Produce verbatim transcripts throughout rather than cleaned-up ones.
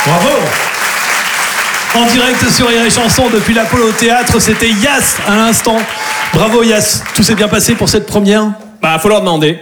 Bravo. En direct sur Rire et Chanson depuis l'Apollo Théâtre, c'était Yass à l'instant. Bravo Yass, tout s'est bien passé pour cette première? Bah, faut leur demander.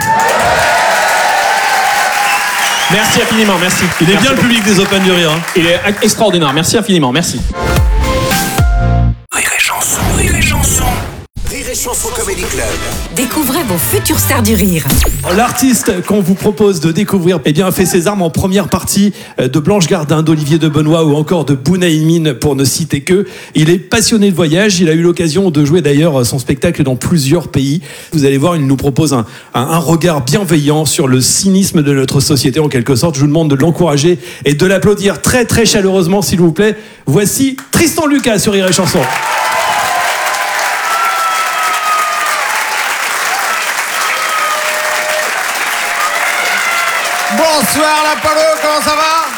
Merci infiniment, merci. Il est merci bien le public des Open du Rire. Hein. Il est extraordinaire, merci infiniment, merci. Rire et Chanson, Rire et Chanson. Rire et Chanson Comedy Club. Découvrez vos futures stars du rire. L'artiste qu'on vous propose de découvrir eh bien, a fait ses armes en première partie de Blanche Gardin, d'Olivier de Benoît ou encore de Bounaïmine pour ne citer que. Il est passionné de voyage, il a eu l'occasion de jouer d'ailleurs son spectacle dans plusieurs pays. Vous allez voir, il nous propose un, un, un regard bienveillant sur le cynisme de notre société en quelque sorte. Je vous demande de l'encourager et de l'applaudir très très chaleureusement s'il vous plaît. Voici Tristan Lucas sur Rire et Chanson. Bonsoir l'Apollo, comment ça va?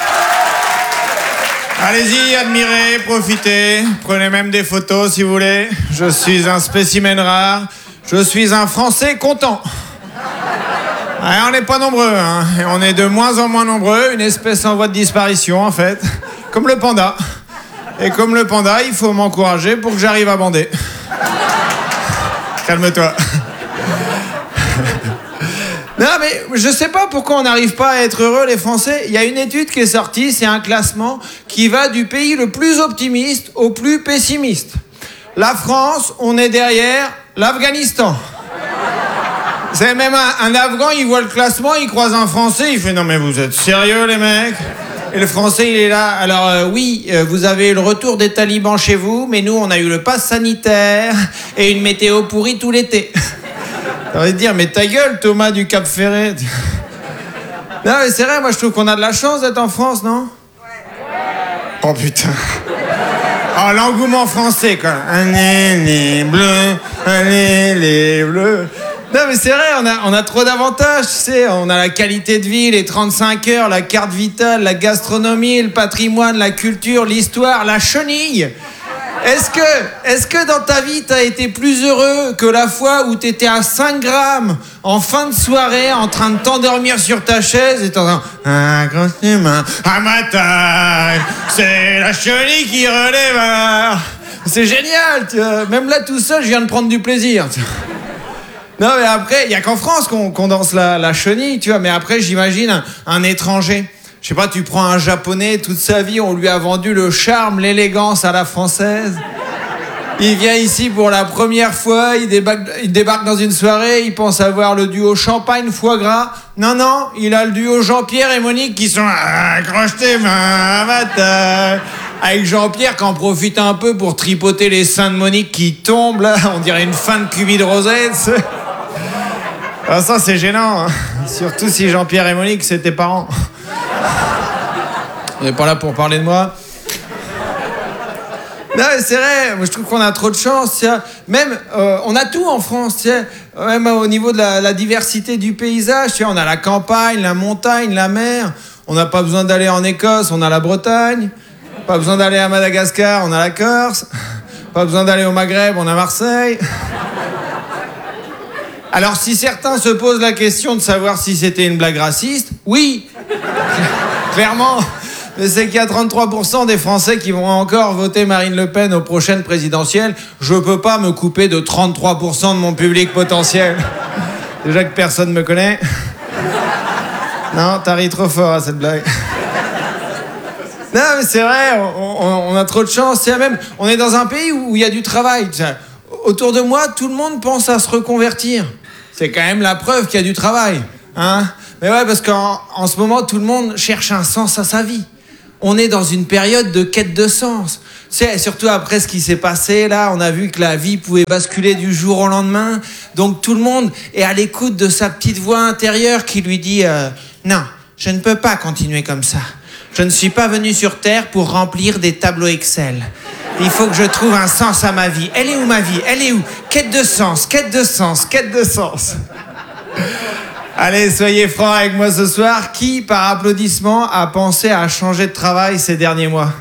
Allez-y, admirez, profitez, prenez même des photos si vous voulez. Je suis un spécimen rare, je suis un Français content. Ouais, on n'est pas nombreux, hein. Et on est de moins en moins nombreux, une espèce en voie de disparition en fait, comme le panda. Et comme le panda, il faut m'encourager pour que j'arrive à bander. Calme-toi. Non mais je sais pas pourquoi on n'arrive pas à être heureux les Français. Il y a une étude qui est sortie, c'est un classement qui va du pays le plus optimiste au plus pessimiste. La France, on est derrière l'Afghanistan. C'est même un, un Afghan, il voit le classement, il croise un Français, il fait non mais vous êtes sérieux les mecs? Et le Français il est là, alors euh, oui, euh, vous avez le retour des talibans chez vous, mais nous on a eu le pass sanitaire et une météo pourrie tout l'été. J'ai envie de dire, mais ta gueule, Thomas du Cap Ferret. Non, mais c'est vrai, moi je trouve qu'on a de la chance d'être en France, non? Ouais. Oh putain. Oh, l'engouement français, quoi. Allez, les bleus, allez, les bleus. Non, mais c'est vrai, on a, on a trop d'avantages, tu sais. On a la qualité de vie, les trente-cinq heures, la carte vitale, la gastronomie, le patrimoine, la culture, l'histoire, la chenille. Est-ce que, est-ce que dans ta vie, t'as été plus heureux que la fois où t'étais à cinq grammes en fin de soirée en train de t'endormir sur ta chaise et t'entends un grand humain à ma taille, c'est la chenille qui relève. C'est génial, tu vois. Même là tout seul, je viens de prendre du plaisir. Non mais après, il y a qu'en France qu'on, qu'on danse la, la chenille, tu vois. Mais après, j'imagine un, un étranger. Je sais pas, tu prends un japonais, toute sa vie, on lui a vendu le charme, l'élégance à la française. Il vient ici pour la première fois, il débarque, il débarque dans une soirée, il pense avoir le duo champagne-foie gras. Non, non, il a le duo Jean-Pierre et Monique qui sont là, accroche tes mains, ma taille. Avec Jean-Pierre qui en profite un peu pour tripoter les seins de Monique qui tombent, là, on dirait une fin de cubie de rosette. Ah, ça, c'est gênant, hein. Surtout si Jean-Pierre et Monique, c'est tes parents. On n'est pas là pour parler de moi. Non, mais c'est vrai, moi, je trouve qu'on a trop de chance. Tiens. Même, euh, on a tout en France, tiens. Même au niveau de la, la diversité du paysage. Tiens. On a la campagne, la montagne, la mer. On n'a pas besoin d'aller en Écosse, on a la Bretagne. Pas besoin d'aller à Madagascar, on a la Corse. Pas besoin d'aller au Maghreb, on a Marseille. Alors, si certains se posent la question de savoir si c'était une blague raciste, oui, clairement, c'est qu'il y a trente-trois pour cent des Français qui vont encore voter Marine Le Pen aux prochaines présidentielles. Je peux pas me couper de trente-trois pour cent de mon public potentiel. Déjà que personne me connaît. Non, t'as ri trop fort à cette blague. Non, mais c'est vrai, on, on, on a trop de chance. C'est même, on est dans un pays où il y a du travail. Autour de moi, tout le monde pense à se reconvertir. C'est quand même la preuve qu'il y a du travail, hein. Mais ouais, parce qu'en en ce moment, tout le monde cherche un sens à sa vie. On est dans une période de quête de sens. C'est surtout après ce qui s'est passé, là, on a vu que la vie pouvait basculer du jour au lendemain. Donc tout le monde est à l'écoute de sa petite voix intérieure qui lui dit euh, « Non, je ne peux pas continuer comme ça. Je ne suis pas venu sur Terre pour remplir des tableaux Excel. Il faut que je trouve un sens à ma vie. Elle est où ma vie? Elle est où? Quête de sens, quête de sens, quête de sens. » Allez, soyez francs avec moi ce soir. Qui, par applaudissement, a pensé à changer de travail ces derniers mois?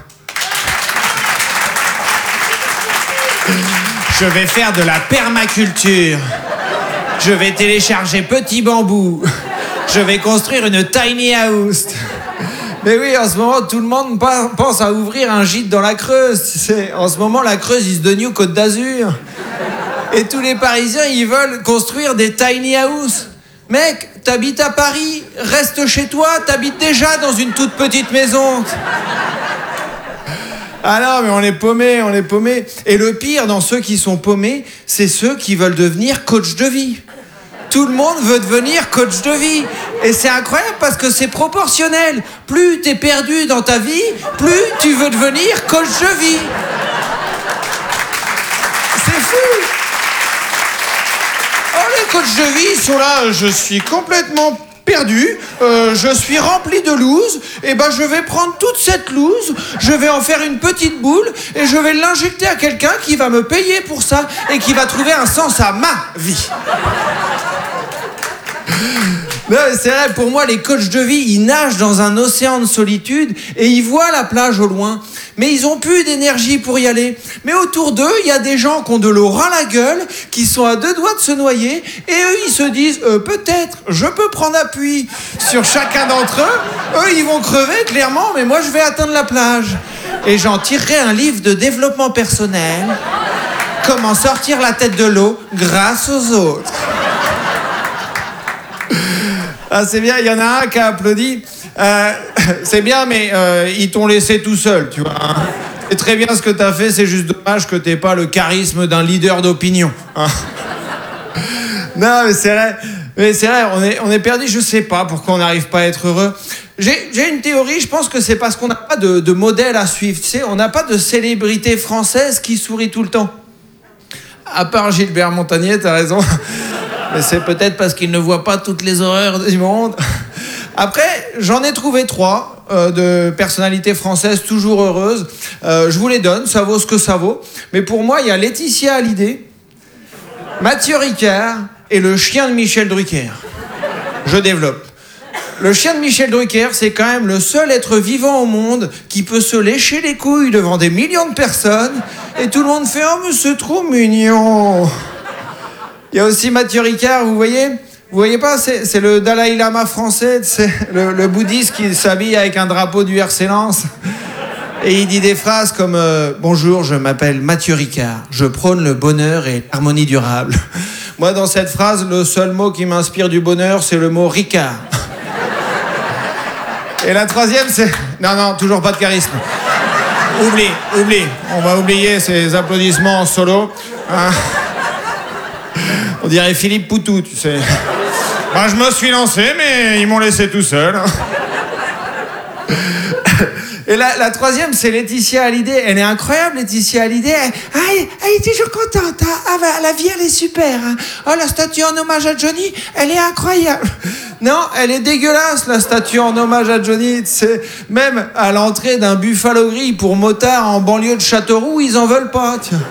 Je vais faire de la permaculture. Je vais télécharger Petit Bambou. Je vais construire une tiny house. Mais oui, en ce moment, tout le monde pa- pense à ouvrir un gîte dans la Creuse. C'est, en ce moment, la Creuse is the new Côte d'Azur. Et tous les Parisiens, ils veulent construire des tiny house. Mec, t'habites à Paris, reste chez toi, t'habites déjà dans une toute petite maison. Ah non, mais on est paumés, on est paumés. Et le pire dans ceux qui sont paumés, c'est ceux qui veulent devenir coach de vie. Tout le monde veut devenir coach de vie. Et c'est incroyable parce que c'est proportionnel. Plus t'es perdu dans ta vie, plus tu veux devenir coach de vie. C'est fou. Oh, les coachs de vie sont là, je suis complètement perdu, euh, je suis rempli de loose, et ben je vais prendre toute cette loose, je vais en faire une petite boule, et je vais l'injecter à quelqu'un qui va me payer pour ça, et qui va trouver un sens à ma vie. Non, c'est vrai, pour moi, les coachs de vie, ils nagent dans un océan de solitude et ils voient la plage au loin. Mais ils ont plus d'énergie pour y aller. Mais autour d'eux, il y a des gens qui ont de l'eau ras la gueule, qui sont à deux doigts de se noyer. Et eux, ils se disent, euh, peut-être, je peux prendre appui sur chacun d'entre eux. Eux, ils vont crever, clairement, mais moi, je vais atteindre la plage. Et j'en tirerai un livre de développement personnel. Comment sortir la tête de l'eau grâce aux autres. Ah, c'est bien, il y en a un qui a applaudi. Euh, c'est bien, mais euh, ils t'ont laissé tout seul, tu vois. Hein. C'est très bien ce que t'as fait, c'est juste dommage que t'aies pas le charisme d'un leader d'opinion. Hein. Non, mais c'est vrai, mais c'est vrai, on est, on est perdu, je sais pas pourquoi on n'arrive pas à être heureux. J'ai, j'ai une théorie, je pense que c'est parce qu'on n'a pas de, de modèle à suivre, tu sais, on n'a pas de célébrité française qui sourit tout le temps. À part Gilbert Montagnier, t'as raison. Mais c'est peut-être parce qu'il ne voit pas toutes les horreurs du monde. Après, j'en ai trouvé trois euh, de personnalités françaises toujours heureuses. Euh, je vous les donne, ça vaut ce que ça vaut. Mais pour moi, il y a Laetitia Hallyday, Mathieu Ricard et le chien de Michel Drucker. Je développe. Le chien de Michel Drucker, c'est quand même le seul être vivant au monde qui peut se lécher les couilles devant des millions de personnes et tout le monde fait « Oh, mais c'est trop mignon !» Il y a aussi Mathieu Ricard, vous voyez Vous voyez pas, c'est, c'est le Dalai Lama français, c'est le, le bouddhiste qui s'habille avec un drapeau du R C Lens. Et il dit des phrases comme euh, « Bonjour, je m'appelle Mathieu Ricard, je prône le bonheur et l'harmonie durable. » Moi, dans cette phrase, le seul mot qui m'inspire du bonheur, c'est le mot Ricard. Et la troisième, c'est... Non, non, toujours pas de charisme. Oublie, oublie. On va oublier ces applaudissements en solo. Hein. On dirait Philippe Poutou, tu sais. Bah, je me suis lancé, mais ils m'ont laissé tout seul. Et la, la troisième, c'est Laetitia Hallyday. Elle est incroyable, Laetitia Hallyday. Elle, ah, elle, elle est toujours contente. Hein. Ah, bah, la vie, elle est super. Hein. Oh, la statue en hommage à Johnny, elle est incroyable. Non, elle est dégueulasse, la statue en hommage à Johnny. C'est même à l'entrée d'un Buffalo Grill pour motards en banlieue de Châteauroux, ils en veulent pas, tiens.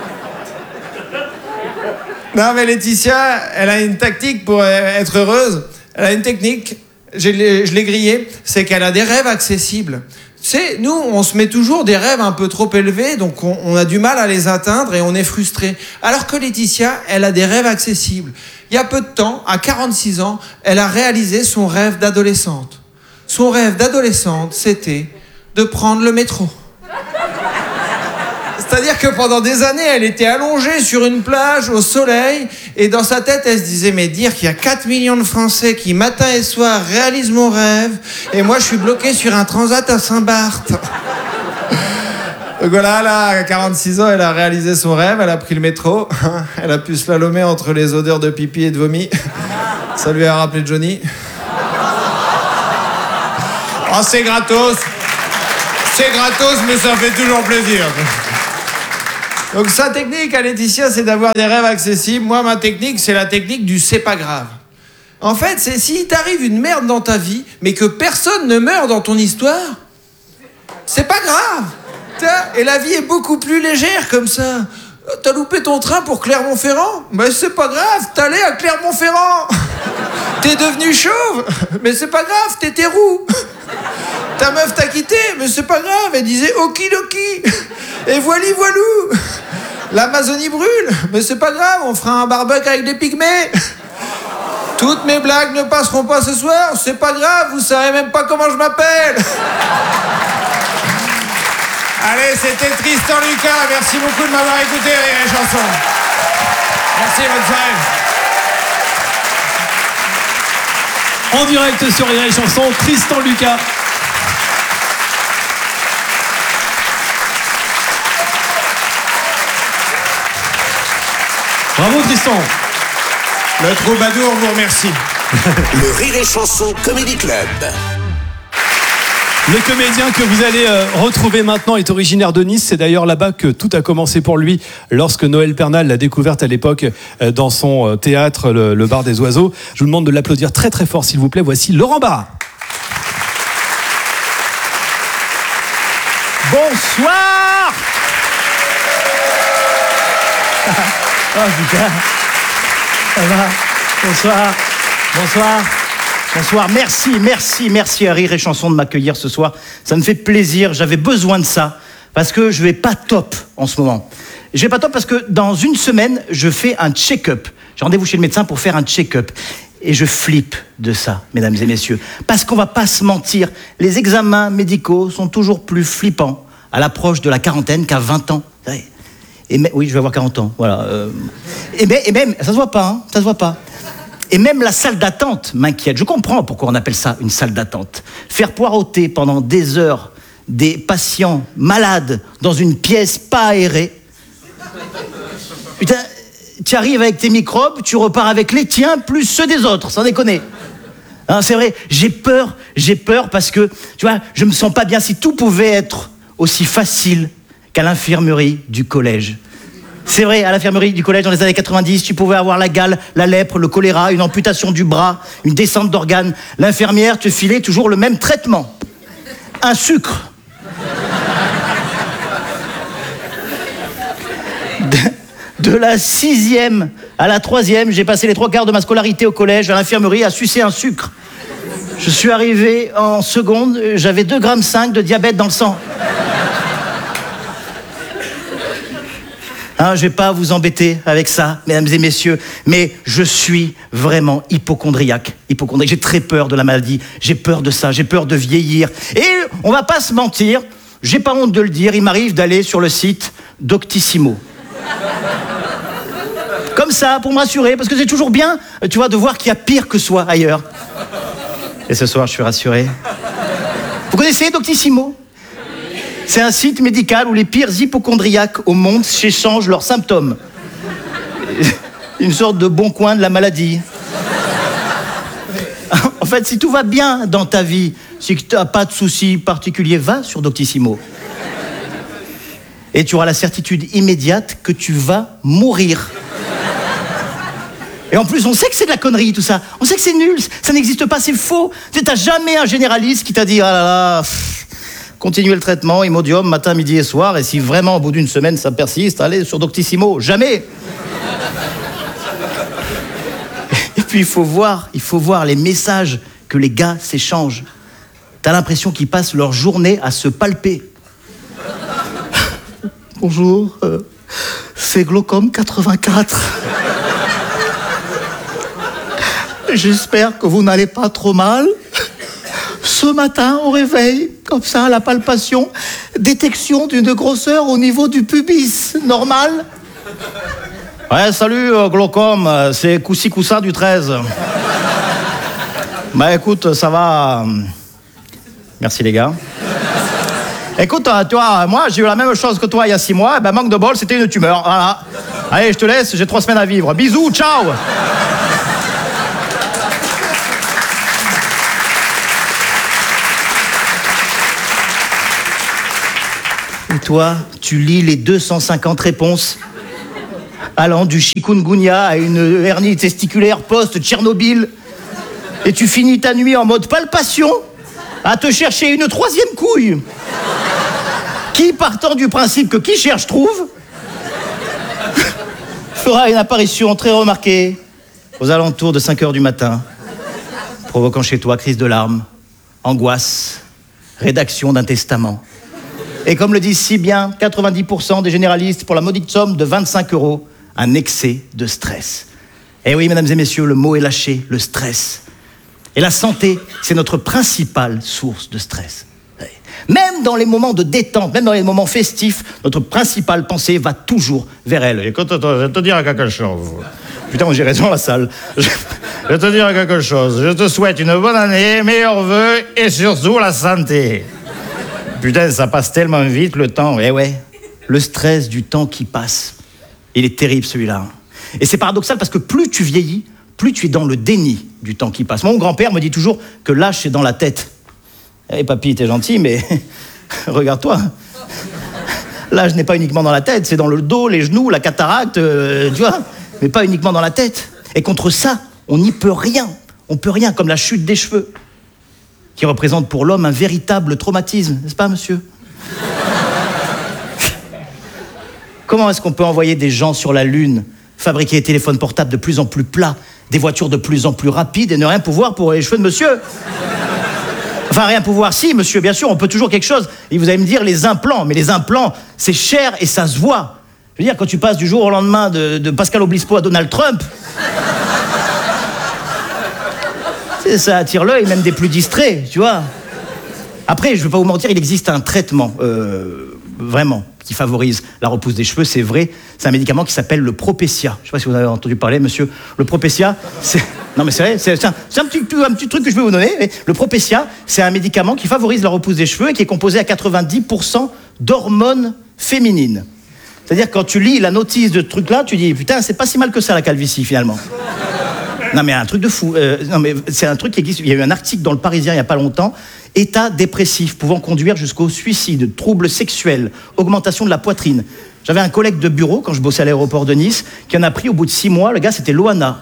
Non, mais Laetitia, elle a une tactique pour être heureuse. Elle a une technique, je l'ai, je l'ai grillée, c'est qu'elle a des rêves accessibles. Tu sais, nous, on se met toujours des rêves un peu trop élevés, donc on, on a du mal à les atteindre et on est frustré. Alors que Laetitia, elle a des rêves accessibles. Il y a peu de temps, à quarante-six ans, elle a réalisé son rêve d'adolescente. Son rêve d'adolescente, c'était de prendre le métro. C'est-à-dire que pendant des années, elle était allongée sur une plage au soleil et dans sa tête, elle se disait « Mais dire qu'il y a quatre millions de Français qui, matin et soir, réalisent mon rêve et moi, je suis bloqué sur un transat à Saint-Barth. » Donc voilà, là, à quarante-six ans, elle a réalisé son rêve, elle a pris le métro, elle a pu slalomer entre les odeurs de pipi et de vomi. Ça lui a rappelé Johnny. Oh, c'est gratos. C'est gratos, mais ça fait toujours plaisir. Donc sa technique à Laetitia, c'est d'avoir des rêves accessibles. Moi, ma technique, c'est la technique du c'est pas grave. En fait, c'est si t'arrive une merde dans ta vie, mais que personne ne meurt dans ton histoire, c'est pas grave. Et la vie est beaucoup plus légère comme ça. T'as loupé ton train pour Clermont-Ferrand? Mais c'est pas grave, t'allais à Clermont-Ferrand. T'es devenu chauve? Mais c'est pas grave, t'étais roux. Ta meuf t'a quitté? Mais c'est pas grave, elle disait okidoki. Et voili voilou. L'Amazonie brûle? Mais c'est pas grave, on fera un barbecue avec des pygmées. Toutes mes blagues ne passeront pas ce soir, c'est pas grave, vous savez même pas comment je m'appelle. Allez, c'était Tristan Lucas, merci beaucoup de m'avoir écouté, Rire et Chanson. Merci, bonne soirée. En direct sur Rire et Chanson, Tristan Lucas. Bravo Tristan. Le troubadour vous remercie. Le Rire et Chanson Comedy Club. Le comédien que vous allez euh, retrouver maintenant est originaire de Nice. C'est d'ailleurs là-bas que tout a commencé pour lui lorsque Noël Pernal l'a découverte à l'époque euh, dans son euh, théâtre, le, le Bar des Oiseaux. Je vous demande de l'applaudir très très fort s'il vous plaît. Voici Laurent Barra. Bonsoir. Oh putain. Ça va. Bonsoir. Bonsoir. Bonsoir. Merci, merci, merci à Rire et Chanson de m'accueillir ce soir. Ça me fait plaisir. J'avais besoin de ça parce que je vais pas top en ce moment. Je vais pas top parce que dans une semaine, je fais un check-up. J'ai rendez-vous chez le médecin pour faire un check-up. Et je flippe de ça, mesdames et messieurs. Parce qu'on va pas se mentir, les examens médicaux sont toujours plus flippants à l'approche de la quarantaine qu'à vingt ans. Et même, oui, je vais avoir quarante ans, voilà. Euh, et, même, et même, ça se voit pas, hein, ça se voit pas. Et même la salle d'attente m'inquiète. Je comprends pourquoi on appelle ça une salle d'attente. Faire poireauter pendant des heures des patients malades dans une pièce pas aérée. Putain, tu arrives avec tes microbes, tu repars avec les tiens plus ceux des autres, sans déconner. Hein, c'est vrai, j'ai peur, j'ai peur parce que, tu vois, je me sens pas bien. Si tout pouvait être aussi facile qu'à l'infirmerie du collège. C'est vrai, à l'infirmerie du collège dans les années quatre-vingt-dix, tu pouvais avoir la gale, la lèpre, le choléra, une amputation du bras, une descente d'organes. L'infirmière te filait toujours le même traitement. Un sucre. De, de la sixième à la troisième, j'ai passé les trois quarts de ma scolarité au collège, à l'infirmerie, à sucer un sucre. Je suis arrivé en seconde, j'avais deux virgule cinq grammes de diabète dans le sang. Hein, je vais pas vous embêter avec ça, mesdames et messieurs, mais je suis vraiment hypocondriaque. Hypocondriaque. J'ai très peur de la maladie, j'ai peur de ça, j'ai peur de vieillir. Et on va pas se mentir, j'ai pas honte de le dire, il m'arrive d'aller sur le site Doctissimo. Comme ça, pour me rassurer, parce que c'est toujours bien, tu vois, de voir qu'il y a pire que soi ailleurs. Et ce soir, je suis rassuré. Vous connaissez Doctissimo ? C'est un site médical où les pires hypocondriaques au monde s'échangent leurs symptômes. Une sorte de bon coin de la maladie. En fait, si tout va bien dans ta vie, si tu n'as pas de soucis particuliers, va sur Doctissimo. Et tu auras la certitude immédiate que tu vas mourir. Et en plus, on sait que c'est de la connerie, tout ça. On sait que c'est nul, ça n'existe pas, c'est faux. Tu n'as jamais un généraliste qui t'a dit « Ah là là, pff, continuez le traitement, Imodium, matin, midi et soir, et si vraiment au bout d'une semaine ça persiste, allez sur Doctissimo. » Jamais. Et puis il faut voir, il faut voir les messages que les gars s'échangent. T'as l'impression qu'ils passent leur journée à se palper. Bonjour, euh, c'est Glaucome quatre-vingt-quatre. J'espère que vous n'allez pas trop mal. Ce matin, au réveil, comme ça, la palpation, détection d'une grosseur au niveau du pubis. Normal ? Ouais, salut, euh, Glaucome, c'est Coussi Coussa du treize. Bah écoute, ça va... Merci les gars. Écoute, tu vois, moi, j'ai eu la même chose que toi il y a six mois. Et ben, manque de bol, c'était une tumeur. Voilà. Allez, je te laisse, j'ai trois semaines à vivre. Bisous, ciao. Et toi, tu lis les deux cent cinquante réponses allant du chikungunya à une hernie testiculaire post-Tchernobyl. Et tu finis ta nuit en mode palpation à te chercher une troisième couille. Qui, partant du principe que qui cherche trouve, fera une apparition très remarquée aux alentours de cinq heures du matin, provoquant chez toi crise de larmes, angoisse, rédaction d'un testament. Et comme le disent si bien quatre-vingt-dix pour cent des généralistes pour la modique somme de vingt-cinq euros, un excès de stress. Eh oui, mesdames et messieurs, le mot est lâché, le stress. Et la santé, c'est notre principale source de stress. Même dans les moments de détente, même dans les moments festifs, notre principale pensée va toujours vers elle. Écoute, attends, je vais te dire quelque chose. Putain, moi j'ai raison à la salle. Je je vais te dire quelque chose. Je te souhaite une bonne année, meilleurs vœux et surtout la santé. Putain, ça passe tellement vite le temps. Eh ouais, le stress du temps qui passe. Il est terrible celui-là. Et c'est paradoxal parce que plus tu vieillis, plus tu es dans le déni du temps qui passe. Mon grand-père me dit toujours que l'âge c'est dans la tête. Eh papy, t'es gentil, mais regarde-toi. L'âge n'est pas uniquement dans la tête, c'est dans le dos, les genoux, la cataracte, euh, tu vois, mais pas uniquement dans la tête. Et contre ça, on n'y peut rien. On peut rien, comme la chute des cheveux, qui représente pour l'homme un véritable traumatisme, n'est-ce pas, monsieur? Comment est-ce qu'on peut envoyer des gens sur la Lune, fabriquer des téléphones portables de plus en plus plats, des voitures de plus en plus rapides et ne rien pouvoir pour les cheveux de monsieur? Enfin, rien pouvoir, si, monsieur, bien sûr, on peut toujours quelque chose. Et vous allez me dire les implants, mais les implants, c'est cher et ça se voit. Je veux dire, quand tu passes du jour au lendemain de, de Pascal Obispo à Donald Trump, ça attire l'œil, même des plus distraits, tu vois. Après, je ne vais pas vous mentir, il existe un traitement, euh, vraiment, qui favorise la repousse des cheveux, c'est vrai. C'est un médicament qui s'appelle le Propecia. Je ne sais pas si vous avez entendu parler, monsieur. Le Propecia, c'est... Non, mais c'est vrai, c'est un, c'est un, petit, un petit truc que je vais vous donner. Le Propecia, c'est un médicament qui favorise la repousse des cheveux et qui est composé à quatre-vingt-dix pour cent d'hormones féminines. C'est-à-dire, quand tu lis la notice de ce truc-là, tu dis, putain, c'est pas si mal que ça, la calvitie, finalement. Non, mais un truc de fou. Euh, non, mais c'est un truc qui existe. Il y a eu un article dans Le Parisien il n'y a pas longtemps. État dépressif pouvant conduire jusqu'au suicide, troubles sexuels, augmentation de la poitrine. J'avais un collègue de bureau, quand je bossais à l'aéroport de Nice, qui en a pris au bout de six mois. Le gars, c'était Loana.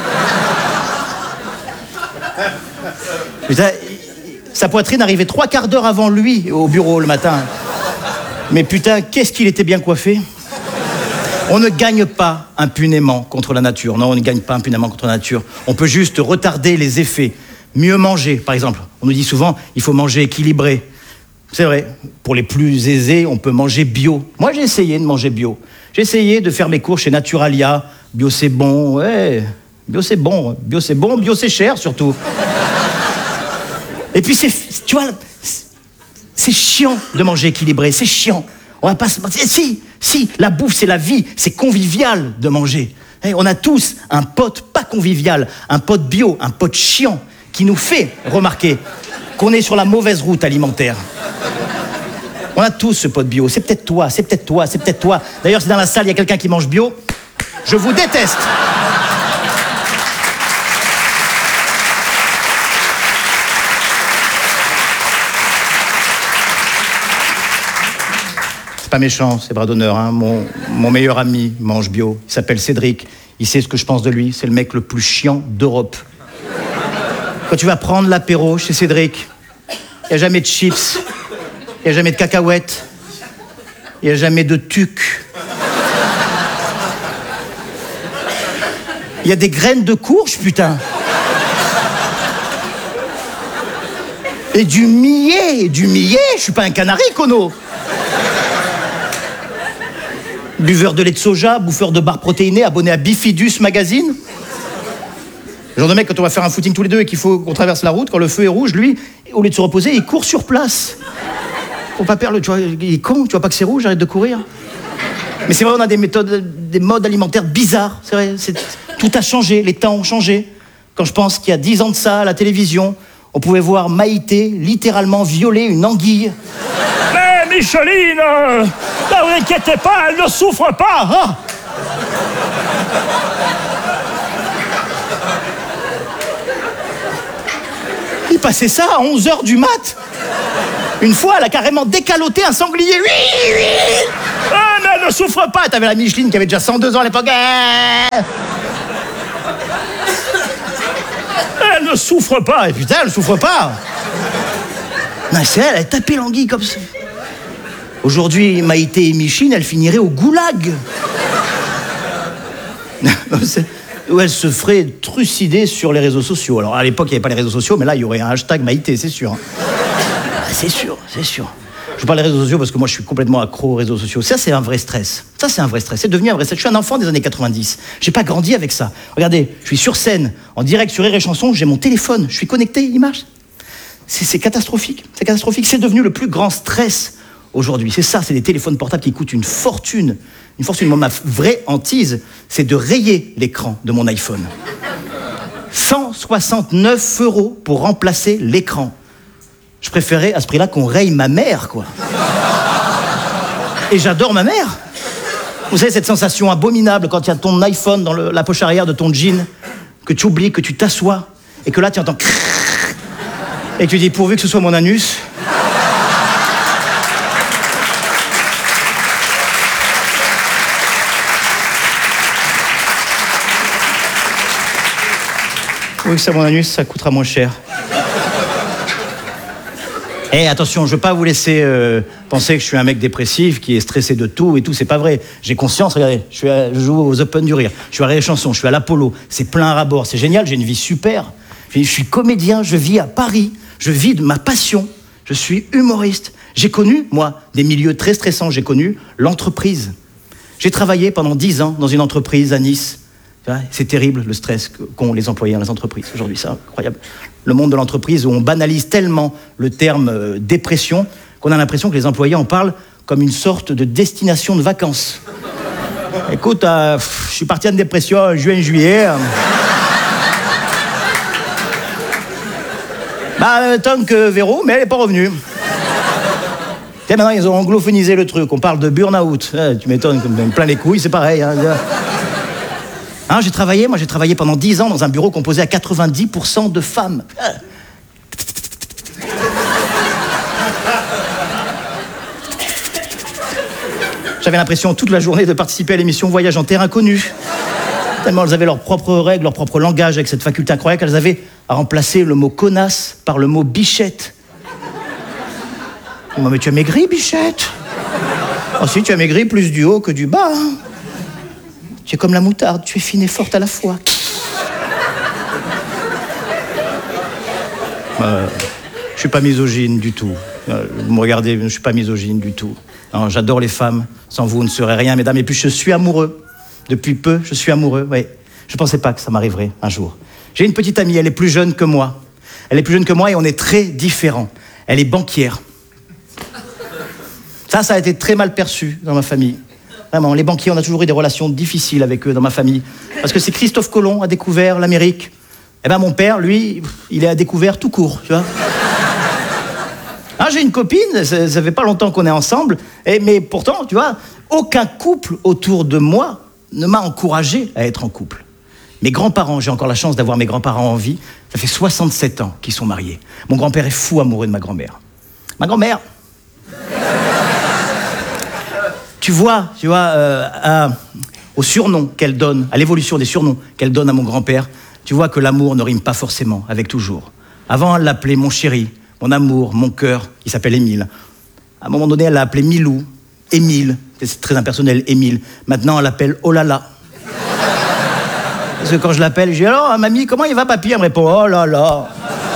Putain, sa poitrine arrivait trois quarts d'heure avant lui au bureau le matin. Mais putain, qu'est-ce qu'il était bien coiffé. On ne gagne pas impunément contre la nature. Non, on ne gagne pas impunément contre la nature. On peut juste retarder les effets. Mieux manger, par exemple. On nous dit souvent, il faut manger équilibré. C'est vrai. Pour les plus aisés, on peut manger bio. Moi, j'ai essayé de manger bio. J'ai essayé de faire mes cours chez Naturalia. Bio, c'est bon. Ouais. Bio, c'est bon. Bio, c'est bon. Bio, c'est cher, surtout. Et puis, c'est, tu vois, c'est chiant de manger équilibré. C'est chiant. On va pas se mentir. Si, si, la bouffe, c'est la vie. C'est convivial de manger. Et on a tous un pote pas convivial, un pote bio, un pote chiant, qui nous fait remarquer qu'on est sur la mauvaise route alimentaire. On a tous ce pote bio. C'est peut-être toi, c'est peut-être toi, c'est peut-être toi. D'ailleurs, si dans la salle, il y a quelqu'un qui mange bio, je vous déteste. C'est pas méchant, c'est bras d'honneur. Hein. Mon, mon meilleur ami mange bio. Il s'appelle Cédric. Il sait ce que je pense de lui. C'est le mec le plus chiant d'Europe. Quand tu vas prendre l'apéro chez Cédric, il n'y a jamais de chips, il n'y a jamais de cacahuètes, il n'y a jamais de tuc. Il y a des graines de courge, putain. Et du millet, du millet, je suis pas un canari, Kono. Buveur de lait de soja, bouffeur de barres protéinées, abonné à Bifidus Magazine. Le genre de mec, quand on va faire un footing tous les deux et qu'il faut qu'on traverse la route, quand le feu est rouge, lui, au lieu de se reposer, il court sur place. Faut pas perdre, tu vois, il est con, tu vois pas que c'est rouge, arrête de courir. Mais c'est vrai, on a des méthodes, des modes alimentaires bizarres, c'est vrai, c'est, tout a changé, les temps ont changé. Quand je pense qu'il y a dix ans de ça, à la télévision, on pouvait voir Maïté littéralement violer une anguille. Mais Micheline, euh, ne vous inquiétez pas, elle ne souffre pas, hein. Il passait ça à onze heures du mat. Une fois, elle a carrément décaloté un sanglier. Oui, oui. Ah, mais elle ne souffre pas. T'avais la Micheline qui avait déjà cent deux ans à l'époque. Elle ne souffre pas. Et putain, elle ne souffre pas. Non, c'est elle, elle a tapé l'anguille comme ça. Aujourd'hui, Maïté et Micheline, elles finiraient au goulag. Où elle se ferait trucider sur les réseaux sociaux. Alors, à l'époque, il n'y avait pas les réseaux sociaux, mais là, il y aurait un hashtag Maïté, c'est sûr. Ah, c'est sûr, c'est sûr. Je parle des réseaux sociaux parce que moi, je suis complètement accro aux réseaux sociaux. Ça, c'est un vrai stress. Ça, c'est un vrai stress. C'est devenu un vrai stress. Je suis un enfant des années quatre-vingt-dix. J'ai pas grandi avec ça. Regardez, je suis sur scène, en direct sur Rire et Chanson, j'ai mon téléphone, je suis connecté, il marche. C'est, c'est catastrophique. C'est catastrophique. C'est devenu le plus grand stress aujourd'hui. C'est ça, c'est des téléphones portables qui coûtent une fortune. Une fortune. Moi, ma vraie hantise, c'est de rayer l'écran de mon iPhone. cent soixante-neuf euros pour remplacer l'écran. Je préférais à ce prix-là qu'on raye ma mère, quoi. Et j'adore ma mère. Vous savez, cette sensation abominable quand il y a ton iPhone dans le, la poche arrière de ton jean, que tu oublies, que tu t'assois, et que là, tu entends... Et que tu dis, pourvu que ce soit mon anus... Oui, c'est mon anus, ça coûtera moins cher. Eh, hey, attention, je veux pas vous laisser euh, penser que je suis un mec dépressif qui est stressé de tout et tout, c'est pas vrai. J'ai conscience, regardez, je, suis à, je joue aux Open du Rire, je suis à Rire et Chanson, je suis à l'Apollo, c'est plein à rabord, c'est génial, j'ai une vie super. Je suis comédien, je vis à Paris, je vis de ma passion, je suis humoriste. J'ai connu, moi, des milieux très stressants, j'ai connu l'entreprise. J'ai travaillé pendant dix ans dans une entreprise à Nice. C'est terrible le stress qu'ont les employés dans les entreprises aujourd'hui, c'est incroyable. Le monde de l'entreprise où on banalise tellement le terme euh, dépression qu'on a l'impression que les employés en parlent comme une sorte de destination de vacances. Écoute, euh, pff, je suis parti en dépression en juin-juillet. Euh... bah, euh, tant que Véro, mais elle n'est pas revenue. Tiens, maintenant, ils ont anglophonisé le truc. On parle de burn-out. Eh, tu m'étonnes, comme plein les couilles, c'est pareil. Hein. Hein, j'ai travaillé, moi j'ai travaillé pendant dix ans dans un bureau composé à quatre-vingt-dix pour cent de femmes. J'avais l'impression toute la journée de participer à l'émission Voyage en terre inconnue. Tellement elles avaient leurs propres règles, leur propre langage, avec cette faculté incroyable qu'elles avaient à remplacer le mot connasse par le mot bichette. Mais tu as maigri, bichette? Oh si, tu as maigri plus du haut que du bas. Hein. Tu es comme la moutarde, tu es fine et forte à la fois. Euh, je suis pas misogyne du tout. Euh, vous me regardez, je suis pas misogyne du tout. Non, j'adore les femmes. Sans vous, vous ne serez rien, mesdames. Et puis, je suis amoureux. Depuis peu, je suis amoureux, oui. Je pensais pas que ça m'arriverait un jour. J'ai une petite amie, elle est plus jeune que moi. Elle est plus jeune que moi et on est très différents. Elle est banquière. Ça, ça a été très mal perçu dans ma famille. Vraiment, les banquiers, on a toujours eu des relations difficiles avec eux dans ma famille. Parce que c'est Christophe Colomb a découvert l'Amérique. Eh ben mon père, lui, il a découvert tout court, tu vois. Ah, j'ai une copine, ça, ça fait pas longtemps qu'on est ensemble, et, mais pourtant, tu vois, aucun couple autour de moi ne m'a encouragé à être en couple. Mes grands-parents, j'ai encore la chance d'avoir mes grands-parents en vie, ça fait soixante-sept ans qu'ils sont mariés. Mon grand-père est fou amoureux de ma grand-mère. Ma grand-mère... Tu vois, tu vois, euh, à, au surnom qu'elle donne, à l'évolution des surnoms qu'elle donne à mon grand-père, tu vois que l'amour ne rime pas forcément avec toujours. Avant, elle l'appelait mon chéri, mon amour, mon cœur, il s'appelle Émile. À un moment donné, elle l'a appelé Milou, Émile, c'est très impersonnel, Émile. Maintenant, elle l'appelle Oh là là. Parce que quand je l'appelle, je dis alors, mamie, comment il va, papy? Elle me répond Oh là là.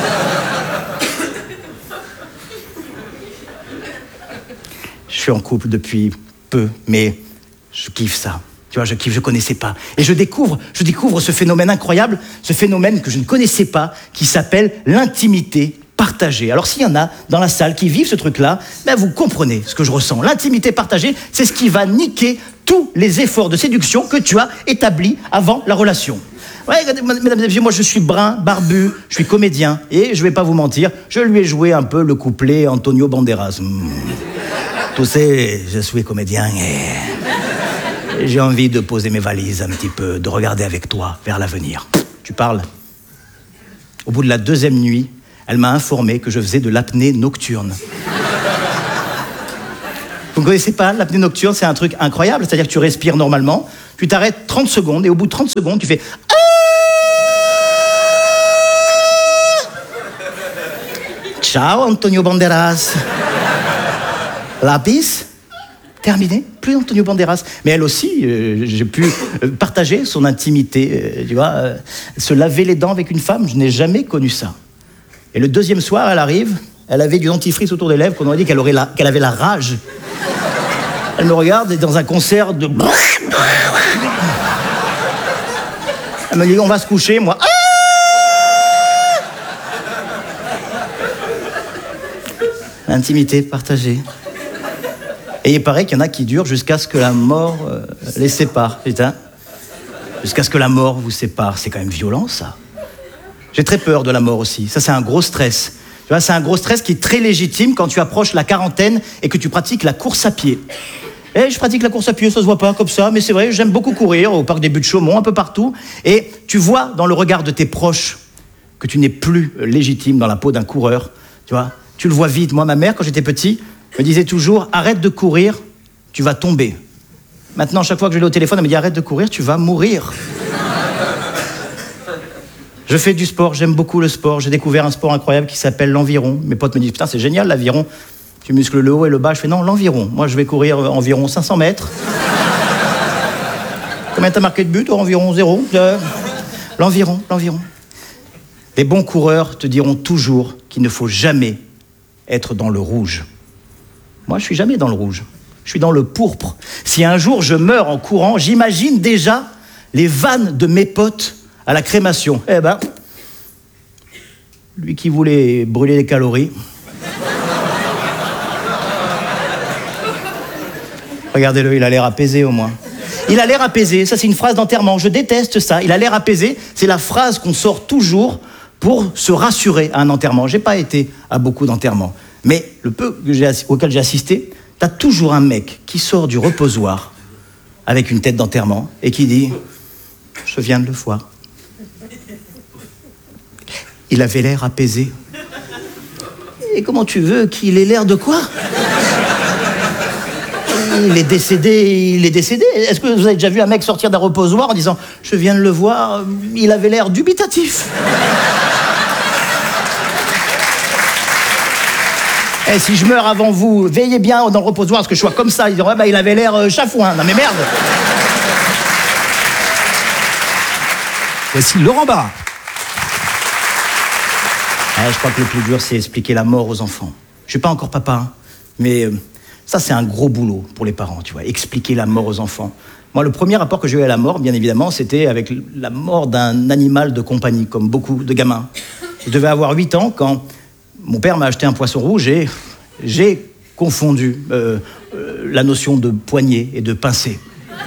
Je suis en couple depuis peu, mais je kiffe ça. Tu vois, je kiffe, je connaissais pas. Et je découvre, je découvre ce phénomène incroyable, ce phénomène que je ne connaissais pas, qui s'appelle l'intimité partagée. Alors s'il y en a dans la salle qui vivent ce truc-là, ben vous comprenez ce que je ressens. L'intimité partagée, c'est ce qui va niquer tous les efforts de séduction que tu as établis avant la relation. Ouais, mesdames et messieurs, moi je suis brun, barbu, je suis comédien, et je vais pas vous mentir, je lui ai joué un peu le couplet Antonio Banderas. Mmh. Tu sais, je suis comédien et j'ai envie de poser mes valises un petit peu, de regarder avec toi vers l'avenir. Tu parles? Au bout de la deuxième nuit, elle m'a informé que je faisais de l'apnée nocturne. Vous ne connaissez pas l'apnée nocturne? C'est un truc incroyable, c'est-à-dire que tu respires normalement, tu t'arrêtes trente secondes et au bout de trente secondes, tu fais... Ciao Antonio Banderas. Lapis, terminé, plus Antonio Banderas. Mais elle aussi, euh, j'ai pu euh, partager son intimité, euh, tu vois, euh, se laver les dents avec une femme, je n'ai jamais connu ça. Et le deuxième soir, elle arrive, Elle avait du dentifrice autour des lèvres, qu'on aurait dit qu'elle aurait la, qu'elle avait la rage. Elle me regarde et dans un concert de... Elle me dit, on va se coucher, moi... Intimité partagée. Et il paraît qu'il y en a qui durent jusqu'à ce que la mort euh, les sépare, putain. Jusqu'à ce que la mort vous sépare. C'est quand même violent, ça. J'ai très peur de la mort aussi. Ça, c'est un gros stress. Tu vois, c'est un gros stress qui est très légitime quand tu approches la quarantaine et que tu pratiques la course à pied. Et je pratique la course à pied, ça se voit pas comme ça, mais c'est vrai, j'aime beaucoup courir au parc des Buttes-Chaumont, un peu partout. Et tu vois dans le regard de tes proches que tu n'es plus légitime dans la peau d'un coureur. Tu vois, tu le vois vite. Moi, ma mère, quand j'étais petit, me disait toujours, arrête de courir, tu vas tomber. Maintenant, chaque fois que je l'ai au téléphone, elle me dit, arrête de courir, tu vas mourir. Je fais du sport, j'aime beaucoup le sport. J'ai découvert un sport incroyable qui s'appelle l'environ. Mes potes me disent, putain, c'est génial, l'aviron. Tu muscles le haut et le bas. Je fais, non, l'environ. Moi, je vais courir environ cinq cents mètres. Combien t'as marqué de but? Environ zéro. Euh, l'environ, l'environ. Les bons coureurs te diront toujours qu'il ne faut jamais être dans le rouge. Moi, je suis jamais dans le rouge. Je suis dans le pourpre. Si un jour je meurs en courant, j'imagine déjà les vannes de mes potes à la crémation. Eh ben, lui qui voulait brûler les calories. Regardez-le, il a l'air apaisé au moins. Il a l'air apaisé, ça c'est une phrase d'enterrement. Je déteste ça. Il a l'air apaisé, c'est la phrase qu'on sort toujours pour se rassurer à un enterrement. J'ai pas été à beaucoup d'enterrements, mais le peu que j'ai, auquel j'ai assisté, t'as toujours un mec qui sort du reposoir avec une tête d'enterrement et qui dit « Je viens de le voir. Il avait l'air apaisé. » Et comment tu veux qu'il ait l'air de quoi? Il est décédé, il est décédé. Est-ce que vous avez déjà vu un mec sortir d'un reposoir en disant « Je viens de le voir, il avait l'air dubitatif. » Et si je meurs avant vous, veillez bien dans le reposoir, parce que je sois comme ça. Ils diront, ouais, bah, il avait l'air euh, chafouin. Non mais merde. Voici Laurent Barra. Ouais, je crois que le plus dur, c'est expliquer la mort aux enfants. Je suis pas encore papa, hein, mais euh, ça, c'est un gros boulot pour les parents, tu vois, expliquer la mort aux enfants. Moi, le premier rapport que j'ai eu à la mort, bien évidemment, c'était avec la mort d'un animal de compagnie, comme beaucoup de gamins. Je devais avoir huit ans quand mon père m'a acheté un poisson rouge et j'ai confondu euh, euh, la notion de poignée et de pincée.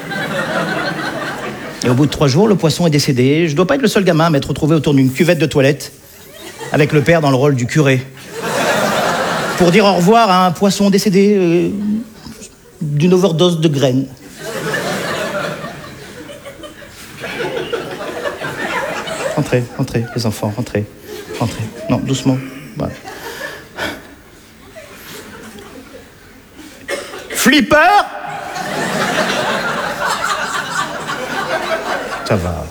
Et au bout de trois jours, le poisson est décédé. Je dois pas être le seul gamin à m'être retrouvé autour d'une cuvette de toilette avec le père dans le rôle du curé pour dire au revoir à un poisson décédé euh, d'une overdose de graines. Rentrez, rentrez, les enfants, rentrez, rentrez. Non, doucement. Voilà. Flipper? Ça va.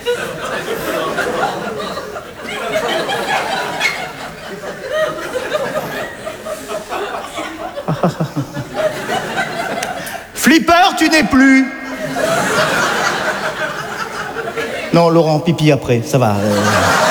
Flipper, tu n'es plus. Non, Laurent, pipi après, ça va. Euh...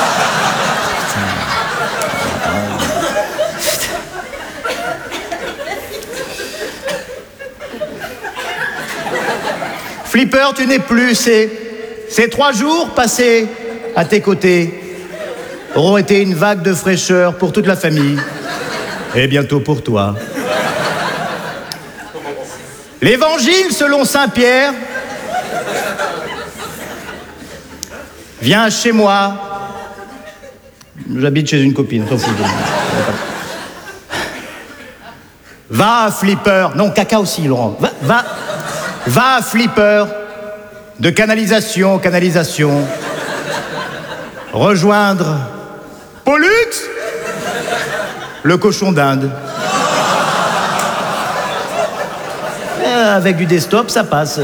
Flipper, tu n'es plus. Ces, ces trois jours passés à tes côtés auront été une vague de fraîcheur pour toute la famille et bientôt pour toi. L'évangile selon saint Pierre. Viens chez moi. J'habite chez une copine, s'en fout. Va, Flipper. Non, caca aussi, Laurent. Va, va, va, Flipper. De canalisation en canalisation. Rejoindre Pollux, le cochon d'Inde. Euh, avec du desktop, ça passe.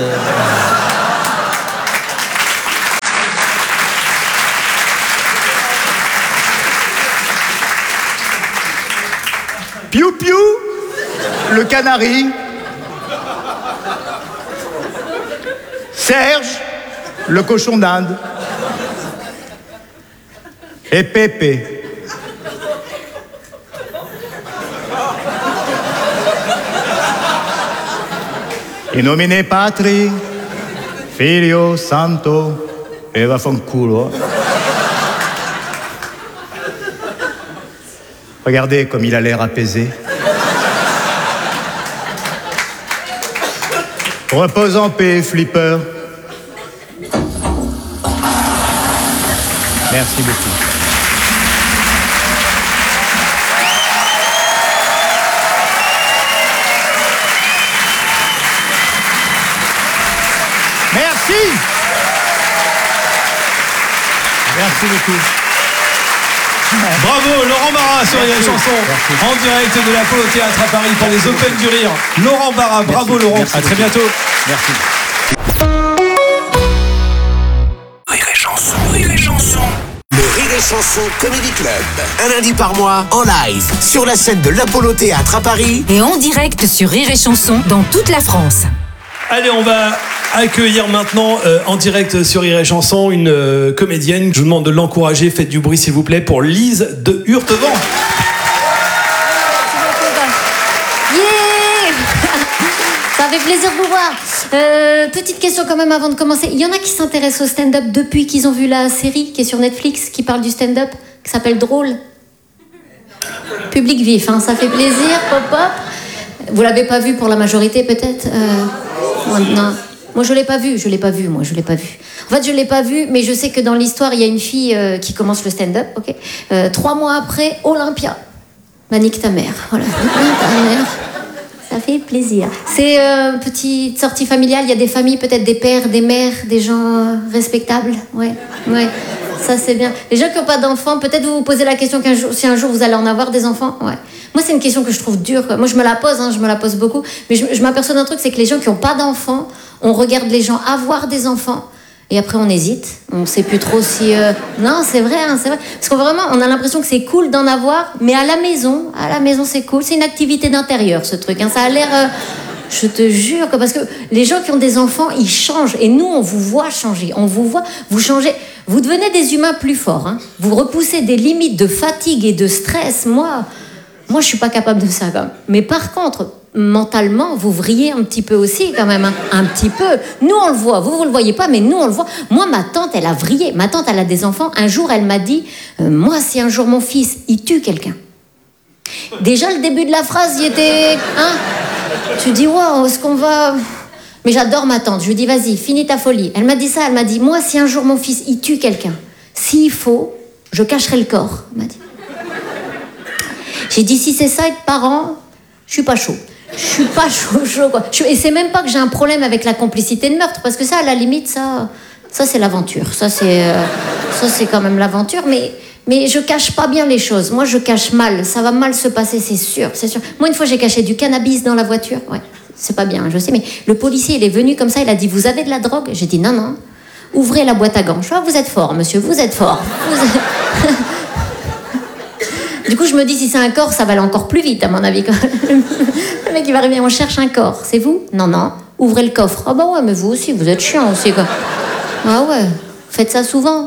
Piou Piou, le canari. Serge, le cochon d'Inde. Et Pépé. In nomine Patri, Filio, Santo, e vaffanculo. Regardez comme il a l'air apaisé. Repose en paix, Flipper. Merci beaucoup. Merci. Merci beaucoup. Bravo, Laurent Barra sur les chansons. Merci. En direct de l'Apollo Théâtre à Paris pour les Open du Rire. Laurent Barra, bravo Merci. Laurent. Merci à très beaucoup. bientôt. Merci. Rire et chanson, rire et chanson. Le Rire et chanson Comedy Club. Un lundi par mois, en live, sur la scène de l'Apollo Théâtre à Paris. Et en direct sur Rire et Chanson dans toute la France. Allez, on va accueillir maintenant euh, en direct sur Rire et Chanson une euh, comédienne. Je vous demande de l'encourager. Faites du bruit s'il vous plaît pour Lise de Hurtevent. Yeah. Ça fait plaisir de vous voir. Euh, petite question quand même avant de commencer. Il y en a qui s'intéressent au stand-up depuis qu'ils ont vu la série qui est sur Netflix, qui parle du stand-up, qui s'appelle Drôle. Public vif, hein, ça fait plaisir, pop-pop. Vous l'avez pas vu pour la majorité peut-être euh, non. Moi je l'ai pas vu, je l'ai pas vu, moi je l'ai pas vu. En fait je l'ai pas vu, mais je sais que dans l'histoire il y a une fille euh, qui commence le stand-up, ok. Euh, trois mois après, Olympia. Bah nique ta mère, voilà. Nique ta mère. Ça fait plaisir. C'est euh, petite sortie familiale. Il y a des familles, peut-être des pères, des mères, des gens euh, respectables. Ouais, ouais. Ça c'est bien. Les gens qui n'ont pas d'enfants, peut-être vous vous posez la question qu'un jour, si un jour vous allez en avoir des enfants. Ouais. Moi c'est une question que je trouve dure. Quoi. Moi je me la pose, hein, je me la pose beaucoup. Mais je, je m'aperçois d'un truc, c'est que les gens qui n'ont pas d'enfants, on regarde les gens avoir des enfants. Et après on hésite, on ne sait plus trop si... Euh... Non, c'est vrai, hein, c'est vrai. Parce que vraiment, on a l'impression que c'est cool d'en avoir, mais à la maison, à la maison c'est cool. C'est une activité d'intérieur ce truc, hein. Ça a l'air... Euh... Je te jure, que parce que les gens qui ont des enfants, ils changent. Et nous, on vous voit changer, on vous voit, vous changez. Vous devenez des humains plus forts, hein. Vous repoussez des limites de fatigue et de stress. Moi, moi je suis pas capable de ça quand même. Mais par contre... mentalement, vous vrillez un petit peu aussi quand même, hein. Un petit peu. Nous, on le voit. Vous, vous le voyez pas, mais nous, on le voit. Moi, ma tante, elle a vrillé. Ma tante, elle a des enfants. Un jour, elle m'a dit, euh, moi, si un jour mon fils, il tue quelqu'un. Déjà, le début de la phrase, il était... Hein, tu dis, waouh, est-ce qu'on va... Mais j'adore ma tante. Je lui dis, vas-y, finis ta folie. Elle m'a dit ça. Elle m'a dit, moi, si un jour mon fils, il tue quelqu'un, s'il faut, je cacherai le corps. Elle m'a dit. J'ai dit, si c'est ça, être parent, je suis pas chaud. Je suis pas chaud, chaud quoi. Je, et c'est même pas que j'ai un problème avec la complicité de meurtre, parce que ça, à la limite, ça, ça c'est l'aventure. Ça c'est, euh, ça c'est quand même l'aventure. Mais, mais je cache pas bien les choses. Moi, je cache mal. Ça va mal se passer, c'est sûr, c'est sûr. Moi, une fois, j'ai caché du cannabis dans la voiture. Ouais, c'est pas bien, je sais. Mais le policier, il est venu comme ça. Il a dit, vous avez de la drogue? J'ai dit, non, non. Ouvrez la boîte à gants. Je vois, vous êtes fort, monsieur. Vous êtes fort. Vous êtes... Du coup, je me dis, si c'est un corps, ça va aller encore plus vite, à mon avis. Le mec, il va arriver, on cherche un corps. C'est vous? Non, non. Ouvrez le coffre. Ah bah ouais, mais vous aussi, vous êtes chiant aussi, quoi. Ah ouais, faites ça souvent.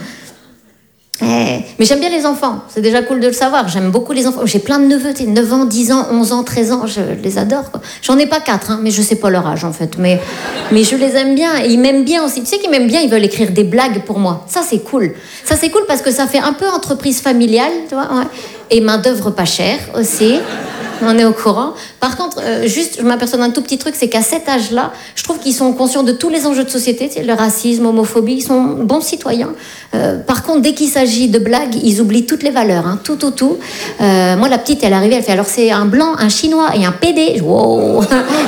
Eh, mais j'aime bien les enfants, c'est déjà cool de le savoir. J'aime beaucoup les enfants. J'ai plein de neveux, neuf ans, dix ans, onze ans, treize ans, je les adore, quoi. J'en ai pas quatre, hein, mais je sais pas leur âge, en fait. Mais, mais je les aime bien, et ils m'aiment bien aussi. Tu sais qu'ils m'aiment bien, ils veulent écrire des blagues pour moi. Ça, c'est cool. Ça, c'est cool parce que ça fait un peu entreprise familiale, tu vois, ouais. Et main d'œuvre pas chère, aussi. On est au courant. Par contre, euh, juste, je m'aperçois d'un tout petit truc, c'est qu'à cet âge-là, je trouve qu'ils sont conscients de tous les enjeux de société, tu sais, le racisme, l'homophobie, ils sont bons citoyens. Euh, par contre, dès qu'il s'agit de blagues, ils oublient toutes les valeurs, hein, tout, tout, tout. Euh, moi, la petite, elle est arrivée, elle fait, alors c'est un blanc, un chinois et un pédé. Wow.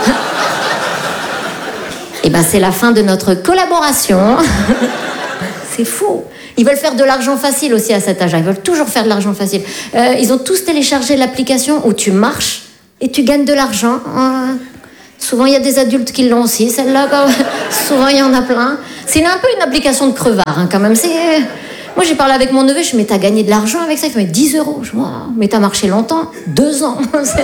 Et ben, c'est la fin de notre collaboration. C'est fou. Ils veulent faire de l'argent facile aussi à cet âge-là. Ils veulent toujours faire de l'argent facile. Euh, ils ont tous téléchargé l'application où tu marches et tu gagnes de l'argent. Euh, souvent, il y a des adultes qui l'ont aussi, celle-là. Souvent, il y en a plein. C'est un peu une application de crevard, hein, quand même. C'est... Moi, j'ai parlé avec mon neveu, je lui ai dit, mais t'as gagné de l'argent avec ça? Il fait, mais dix euros. Je dis, mais t'as marché longtemps? Deux ans.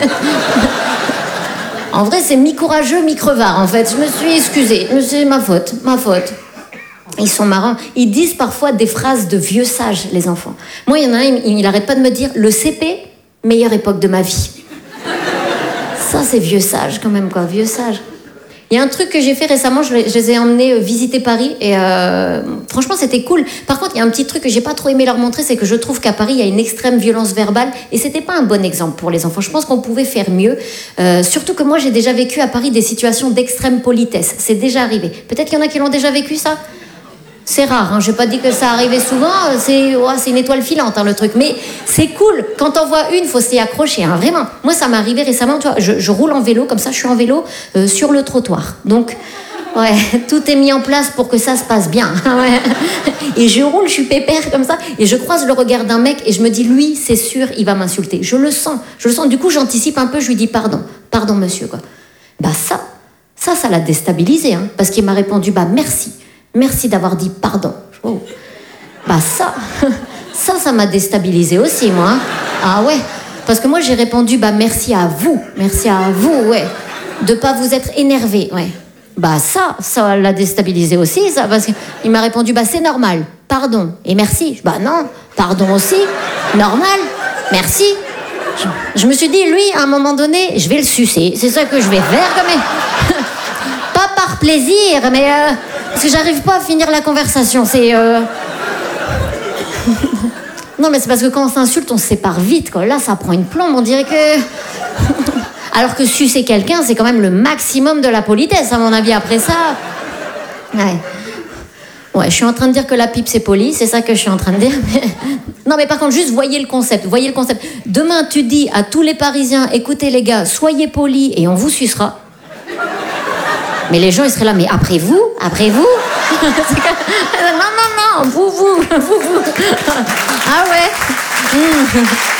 En vrai, c'est mi-courageux, mi-crevard, en fait. Je me suis excusée. C'est ma faute, ma faute. Ils sont marrants. Ils disent parfois des phrases de vieux sages, les enfants. Moi, il y en a un, il, il arrête pas de me dire « Le C P, meilleure époque de ma vie ». Ça, c'est vieux sage, quand même, quoi. Vieux sage. Il y a un truc que j'ai fait récemment, je, les- je les ai emmenés euh, visiter Paris et euh, franchement c'était cool. Par contre, il y a un petit truc que j'ai pas trop aimé leur montrer, c'est que je trouve qu'à Paris il y a une extrême violence verbale et c'était pas un bon exemple pour les enfants. Je pense qu'on pouvait faire mieux. Euh, surtout que moi j'ai déjà vécu à Paris des situations d'extrême politesse. C'est déjà arrivé. Peut-être qu'il y en a qui l'ont déjà vécu ça. C'est rare, hein. Je n'ai pas dit que ça arrivait souvent, c'est ouais, c'est une étoile filante hein, le truc, mais c'est cool, quand t'en vois une, faut s'y accrocher, hein, vraiment. Moi ça m'est arrivé récemment, tu vois, je, je roule en vélo, comme ça je suis en vélo euh, sur le trottoir, donc ouais, tout est mis en place pour que ça se passe bien, ouais. Et je roule, je suis pépère comme ça, et je croise le regard d'un mec, et je me dis, lui, c'est sûr, il va m'insulter, je le sens, je le sens, du coup j'anticipe un peu, je lui dis pardon, pardon monsieur, quoi. Bah ça, ça, ça l'a déstabilisé, hein, parce qu'il m'a répondu, bah merci. Merci d'avoir dit pardon. Oh. Bah ça, ça, ça m'a déstabilisé aussi, moi. Hein. Ah ouais, parce que moi j'ai répondu, bah merci à vous, merci à vous, ouais, de pas vous être énervé, ouais. Bah ça, ça l'a déstabilisé aussi, ça, parce qu'il m'a répondu, bah c'est normal, pardon, et merci. Bah non, pardon aussi, normal, merci. Je, je me suis dit, lui, à un moment donné, je vais le sucer, c'est ça que je vais faire, quand même. Pas par plaisir, mais... Euh, parce que j'arrive pas à finir la conversation, c'est... Euh... non, mais c'est parce que quand on s'insulte, on se sépare vite, quoi. Là, ça prend une plombe, on dirait que... Alors que sucer quelqu'un, c'est quand même le maximum de la politesse, à mon avis, après ça... Ouais. Ouais, je suis en train de dire que la pipe, c'est poli, c'est ça que je suis en train de dire. Mais... non, mais par contre, juste voyez le concept, voyez le concept. Demain, tu dis à tous les Parisiens, écoutez les gars, soyez polis et on vous sucera. Mais les gens, ils seraient là, mais après vous, après vous non, non, non, vous, vous, vous, vous. Ah ouais. Mmh.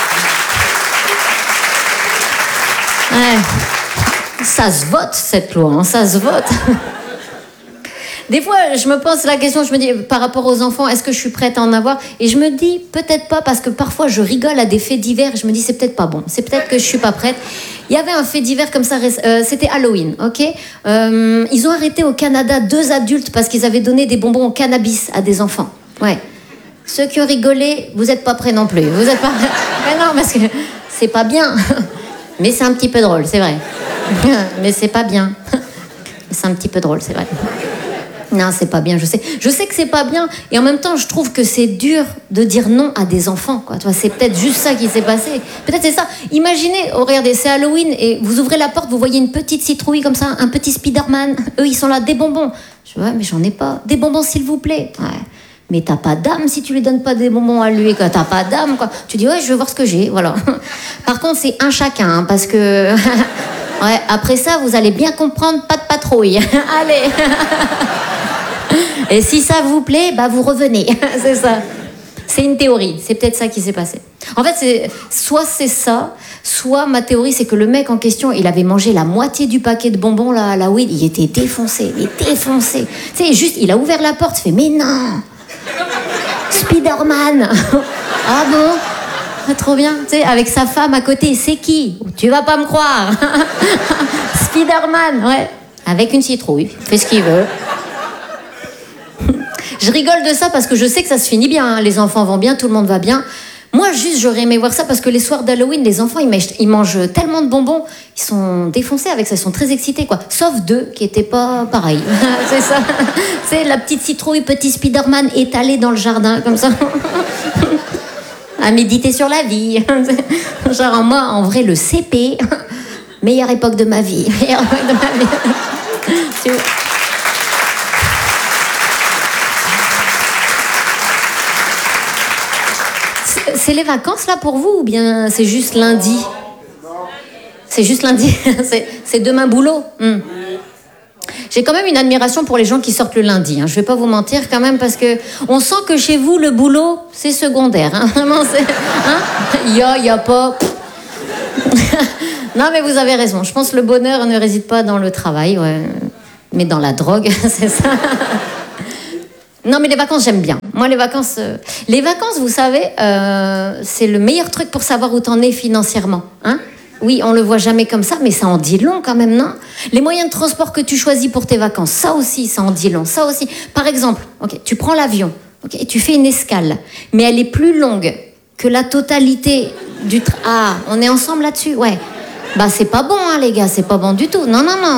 Ouais. Ça se vote, cette loi, hein, ça se vote. Des fois, je me pose la question, je me dis, par rapport aux enfants, est-ce que je suis prête à en avoir? Et je me dis, peut-être pas, parce que parfois, je rigole à des faits divers, et je me dis, c'est peut-être pas bon, c'est peut-être que je suis pas prête. Il y avait un fait divers comme ça, euh, c'était Halloween, ok euh, Ils ont arrêté au Canada deux adultes parce qu'ils avaient donné des bonbons au cannabis à des enfants. Ouais. Ceux qui ont rigolé, vous êtes pas prêts non plus. Vous êtes pas... Mais non, parce que c'est pas bien. Mais c'est un petit peu drôle, c'est vrai. Mais c'est pas bien. C'est un petit peu drôle, c'est vrai. Non, c'est pas bien, je sais. Je sais que c'est pas bien, et en même temps, je trouve que c'est dur de dire non à des enfants, quoi. Tu vois, c'est peut-être juste ça qui s'est passé. Peut-être c'est ça. Imaginez, oh, regardez, c'est Halloween, et vous ouvrez la porte, vous voyez une petite citrouille comme ça, un petit Spider-Man. Eux, ils sont là, des bonbons. Je dis, ouais, mais j'en ai pas. Des bonbons, s'il vous plaît. Ouais. Mais t'as pas d'âme si tu lui donnes pas des bonbons à lui, quoi. T'as pas d'âme, quoi. Tu dis, ouais, je veux voir ce que j'ai, voilà. Par contre, c'est un chacun, hein, parce que... ouais, après ça, vous allez bien comprendre, pas de patrouille. Allez. Et si ça vous plaît, bah vous revenez. C'est ça. C'est une théorie. C'est peut-être ça qui s'est passé. En fait, c'est, soit c'est ça, soit ma théorie, c'est que le mec en question, il avait mangé la moitié du paquet de bonbons là, à la weed. Il était défoncé. Il était défoncé. Tu sais, juste, il a ouvert la porte, il fait, mais non, Spider-Man. Ah bon? Ah, trop bien. Tu sais, avec sa femme à côté, c'est qui? Tu vas pas me croire. Spider-Man, ouais. Avec une citrouille. Fait ce qu'il veut. Je rigole de ça parce que je sais que ça se finit bien, hein. Les enfants vont bien, tout le monde va bien. Moi, juste, j'aurais aimé voir ça parce que les soirs d'Halloween, les enfants, ils, mangent, ils mangent tellement de bonbons, ils sont défoncés avec ça, ils sont très excités, quoi. Sauf deux qui étaient pas pareils. C'est ça. C'est la petite citrouille, petit Spider-Man étalé dans le jardin, comme ça. À méditer sur la vie. Genre, moi, en vrai, le C P, meilleure époque de ma vie. Meilleure époque de ma vie. Tu... C'est les vacances là pour vous ou bien c'est juste lundi? C'est juste lundi. c'est, c'est demain boulot. Hmm. J'ai quand même une admiration pour les gens qui sortent le lundi. Hein. Je vais pas vous mentir quand même parce que on sent que chez vous le boulot c'est secondaire. Hein. Vraiment, c'est. Hein? Y a, y a pas. Non mais vous avez raison. Je pense que le bonheur ne réside pas dans le travail, ouais, mais dans la drogue, c'est ça. Non, mais les vacances, j'aime bien. Moi, les vacances... Euh... Les vacances, vous savez, euh, c'est le meilleur truc pour savoir où t'en es financièrement. Hein? Oui, on le voit jamais comme ça, mais ça en dit long quand même, non? Les moyens de transport que tu choisis pour tes vacances, ça aussi, ça en dit long. Ça aussi. Par exemple, okay, tu prends l'avion, okay, et tu fais une escale, mais elle est plus longue que la totalité du... Tra- ah, on est ensemble là-dessus? Ouais. Bah, c'est pas bon, hein, les gars, c'est pas bon du tout. Non, non, non.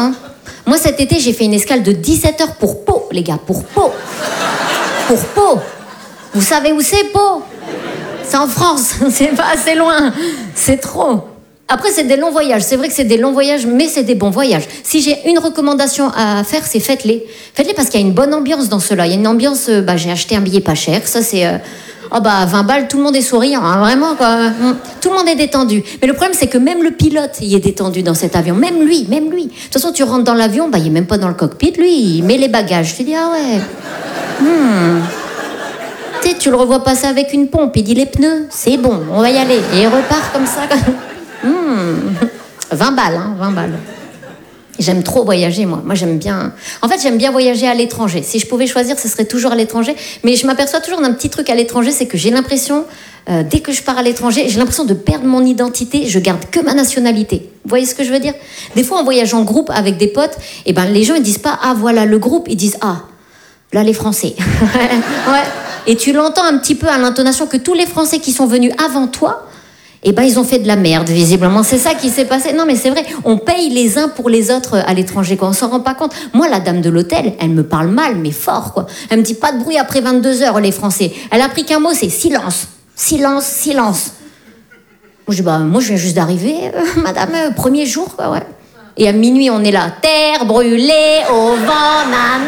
Moi, cet été, j'ai fait une escale de dix-sept heures pour Pau, les gars, pour Pau. Pour Pau. Vous savez où c'est, Pau? C'est en France, c'est pas assez loin. C'est trop. Après, c'est des longs voyages. C'est vrai que c'est des longs voyages, mais c'est des bons voyages. Si j'ai une recommandation à faire, c'est faites-les. Faites-les parce qu'il y a une bonne ambiance dans cela. Il y a une ambiance, euh, bah, j'ai acheté un billet pas cher. Ça, c'est... Euh, oh bah, vingt balles, tout le monde est souriant, hein, vraiment, quoi. Tout le monde est détendu. Mais le problème, c'est que même le pilote, il est détendu dans cet avion. Même lui, même lui. De toute façon, tu rentres dans l'avion, bah, il est même pas dans le cockpit. Lui, il met les bagages. Tu te dis, ah ouais... Hmm... Tu sais, tu le revois passer avec une pompe. Il dit, les pneus, c'est bon, on va y aller. Et il repart comme ça, quoi. Mmh. vingt balles, hein, vingt balles. J'aime trop voyager, moi. Moi, j'aime bien... En fait, j'aime bien voyager à l'étranger. Si je pouvais choisir, ce serait toujours à l'étranger. Mais je m'aperçois toujours d'un petit truc à l'étranger, c'est que j'ai l'impression, euh, dès que je pars à l'étranger, j'ai l'impression de perdre mon identité. Je garde que ma nationalité. Vous voyez ce que je veux dire? Des fois, en voyage en groupe avec des potes, eh ben, les gens, ils disent pas, ah, voilà le groupe. Ils disent, ah, là, les Français. Ouais. Et tu l'entends un petit peu à l'intonation que tous les Français qui sont venus avant toi, eh ben, ils ont fait de la merde, visiblement. C'est ça qui s'est passé. Non, mais c'est vrai, on paye les uns pour les autres à l'étranger, quoi. On s'en rend pas compte. Moi, la dame de l'hôtel, elle me parle mal, mais fort, quoi. Elle me dit pas de bruit après vingt-deux heures, les Français. Elle a appris qu'un mot, c'est silence. Silence, silence. Moi, je dis, bah, moi, je viens juste d'arriver, euh, madame, euh, premier jour, quoi, ouais. Et à minuit, on est là. Terre brûlée au vent,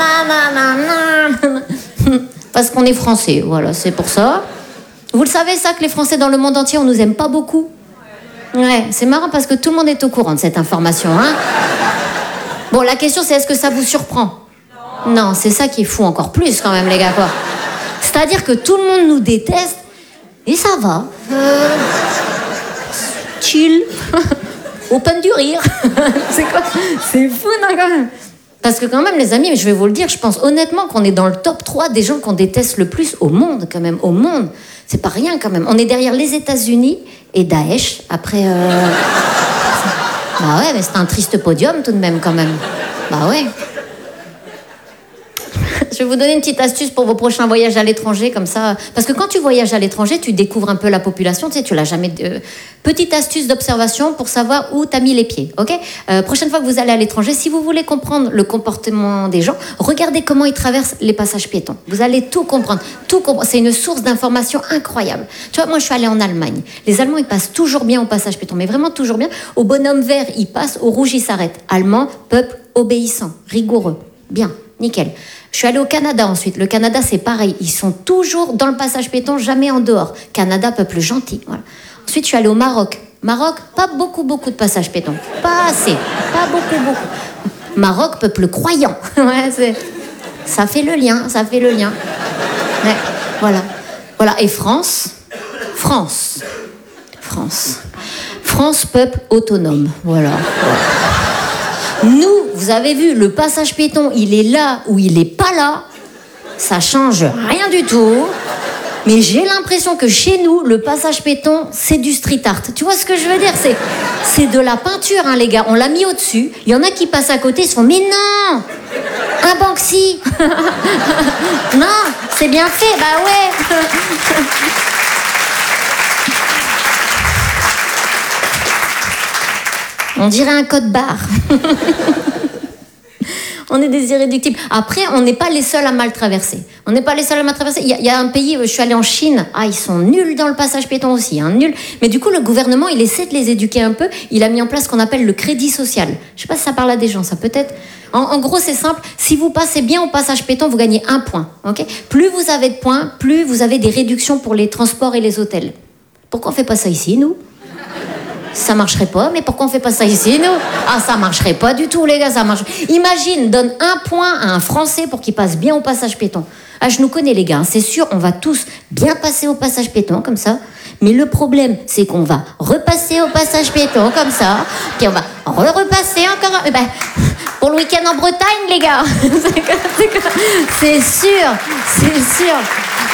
nanana. Parce qu'on est français, voilà, c'est pour ça. Vous le savez, ça, que les Français dans le monde entier, on nous aime pas beaucoup? Ouais, c'est marrant parce que tout le monde est au courant de cette information, hein. Bon, la question, c'est est-ce que ça vous surprend? Non, non, c'est ça qui est fou encore plus, quand même, les gars, quoi. C'est-à-dire que tout le monde nous déteste, et ça va. Euh... Chill. Open du rire. C'est quoi? C'est fou, non, quand même. Parce que quand même, les amis, je vais vous le dire, je pense honnêtement qu'on est dans le top trois des gens qu'on déteste le plus au monde, quand même, au monde. C'est pas rien, quand même. On est derrière les États-Unis et Daesh, après... Euh... Bah ouais, mais c'est un triste podium, tout de même, quand même. Bah ouais. Je vais vous donner une petite astuce pour vos prochains voyages à l'étranger, comme ça. Parce que quand tu voyages à l'étranger, tu découvres un peu la population, tu sais, tu l'as jamais... Euh... Petite astuce d'observation pour savoir où t'as mis les pieds, ok? euh, Prochaine fois que vous allez à l'étranger, si vous voulez comprendre le comportement des gens, regardez comment ils traversent les passages piétons. Vous allez tout comprendre, tout comprendre. C'est une source d'information incroyable. Tu vois, moi, je suis allée en Allemagne. Les Allemands, ils passent toujours bien au passage piéton, mais vraiment toujours bien. Au bonhomme vert, ils passent, au rouge, ils s'arrêtent. Allemand, peuple obéissant, rigoureux. Bien, nickel. Je suis allée au Canada ensuite. Le Canada, c'est pareil. Ils sont toujours dans le passage piéton, jamais en dehors. Canada, peuple gentil. Voilà. Ensuite, je suis allée au Maroc. Maroc, pas beaucoup, beaucoup de passages piétons. Pas assez. Pas beaucoup, beaucoup. Maroc, peuple croyant. Ouais, c'est... Ça fait le lien, ça fait le lien. Ouais, voilà. Voilà. Et France, France, France. France, peuple autonome. Voilà. Voilà. Nous, vous avez vu, le passage piéton, il est là ou il est pas là. Ça change rien du tout. Mais j'ai l'impression que chez nous, le passage piéton, c'est du street art. Tu vois ce que je veux dire? C'est, c'est de la peinture, hein, les gars. On l'a mis au-dessus. Il y en a qui passent à côté, ils se font « Mais non, un Banksy !» Non, c'est bien fait, bah ouais. On dirait un code barre. On est des irréductibles. Après, on n'est pas les seuls à mal traverser. On n'est pas les seuls à mal traverser. Il y, y a un pays, je suis allée en Chine. Ah, ils sont nuls dans le passage piéton aussi, hein, nuls. Mais du coup, le gouvernement, il essaie de les éduquer un peu. Il a mis en place ce qu'on appelle le crédit social. Je sais pas si ça parle à des gens, ça peut-être. En, en gros, c'est simple. Si vous passez bien au passage piéton, vous gagnez un point. Okay, plus vous avez de points, plus vous avez des réductions pour les transports et les hôtels. Pourquoi on fait pas ça ici, nous? Ça marcherait pas, mais pourquoi on fait pas ça ici, nous? Ah, ça marcherait pas du tout, les gars, ça marche. Imagine, donne un point à un Français pour qu'il passe bien au passage piéton. Ah, je nous connais, les gars, c'est sûr, on va tous bien passer au passage piéton, comme ça. Mais le problème, c'est qu'on va repasser au passage piéton, comme ça. Puis on va re-repasser encore... Eh ben, pour le week-end en Bretagne, les gars. C'est sûr, c'est sûr.